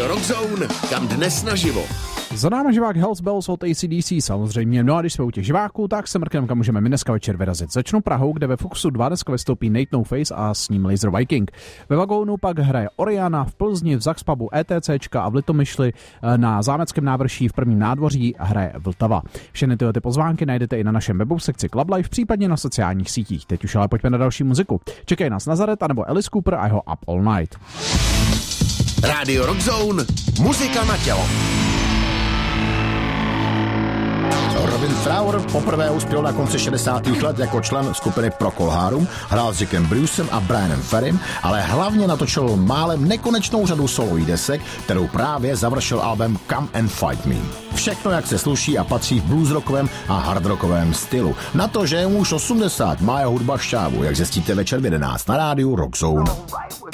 Rádio Rockzone, kam dnes naživo. Za náma živák Hells Bells od AC/DC samozřejmě. No a když jsme u těch živáků, tak se mrknem, kam můžeme my dneska večer vyrazit. Začnu Prahou, kde ve Fokusu 2 dneska vystoupí Nate No Face a s ním Laser Viking. Ve Vagónu pak hraje Oriana, v Plzni v Zaxpubu ETCčka a v Litomyšli na Zámeckém návrší v Prvním nádvoří hraje Vltava. Všechny tyhle pozvánky najdete i na našem webu v sekci Club Life, případně na sociálních sítích. Teď už ale pojďme na další muziku. Čekají nás Nazaret anebo Alice Cooper a jeho Up All Night. Rádio Rockzone, muzika na tělo. Robin Trower poprvé uspěl na konci 60. let jako člen skupiny Procol Harum, hrál s Jackem Brucem a Brianem Ferrym, ale hlavně natočil málem nekonečnou řadu solových desek, kterou právě završil album Come and Fight Me. Všechno, jak se sluší a patří v bluesrockovém a hardrockovém stylu. Na to, že je mu už 80, má jeho hudba šťávu, jak zjistíte večer v 11 na rádiu Rockzone.